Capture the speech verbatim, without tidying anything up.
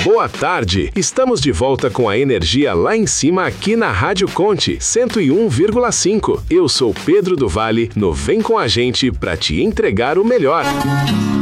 Boa tarde! Estamos de volta com a energia lá em cima aqui na Rádio Conte cento e um vírgula cinco. Eu sou Pedro do Vale, no Vem com a gente para te entregar o melhor.